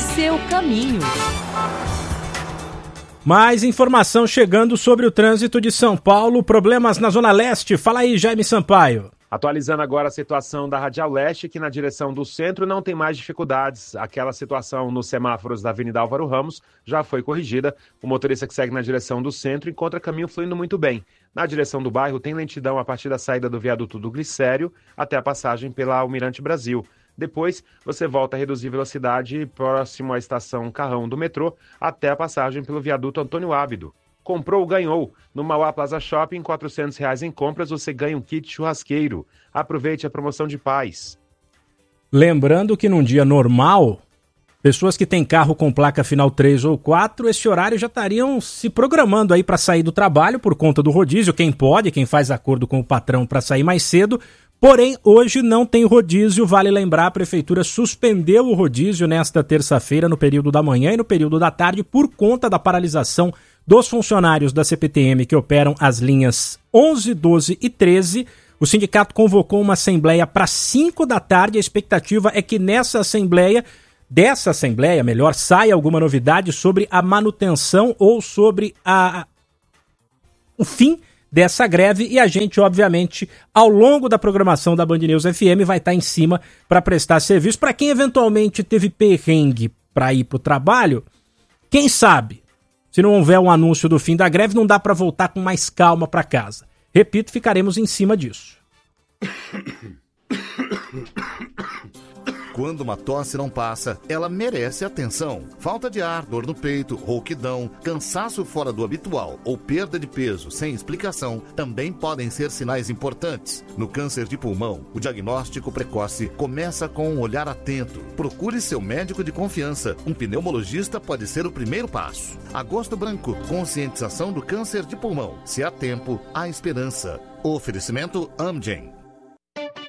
seu caminho. Mais informação chegando sobre o trânsito de São Paulo, problemas na Zona Leste. Fala aí, Jaime Sampaio. Atualizando agora a situação da Radial Leste, que na direção do centro não tem mais dificuldades. Aquela situação nos semáforos da Avenida Álvaro Ramos já foi corrigida. O motorista que segue na direção do centro encontra caminho fluindo muito bem. Na direção do bairro tem lentidão a partir da saída do viaduto do Glicério até a passagem pela Almirante Brasil. Depois, você volta a reduzir velocidade próximo à estação Carrão do metrô até a passagem pelo viaduto Antônio Ábido. Comprou, ganhou. No Mauá Plaza Shopping, R$ 400 em compras, você ganha um kit churrasqueiro. Aproveite a promoção de paz. Lembrando que num dia normal, pessoas que têm carro com placa final 3 ou 4, esse horário já estariam se programando aí para sair do trabalho por conta do rodízio. Quem pode, quem faz acordo com o patrão para sair mais cedo. Porém, hoje não tem rodízio. Vale lembrar, a Prefeitura suspendeu o rodízio nesta terça-feira, no período da manhã e no período da tarde, por conta da paralisação dos funcionários da CPTM que operam as linhas 11, 12 e 13. O sindicato convocou uma assembleia para 5 da tarde. A expectativa é que dessa assembleia, saia alguma novidade sobre a manutenção ou sobre o fim dessa greve, e a gente, obviamente, ao longo da programação da Band News FM, vai estar em cima para prestar serviço. Para quem eventualmente teve perrengue para ir para o trabalho, quem sabe, se não houver um anúncio do fim da greve, não dá para voltar com mais calma para casa. Repito, ficaremos em cima disso. Quando uma tosse não passa, ela merece atenção. Falta de ar, dor no peito, rouquidão, cansaço fora do habitual ou perda de peso sem explicação também podem ser sinais importantes. No câncer de pulmão, o diagnóstico precoce começa com um olhar atento. Procure seu médico de confiança. Um pneumologista pode ser o primeiro passo. Agosto Branco, conscientização do câncer de pulmão. Se há tempo, há esperança. Oferecimento Amgen.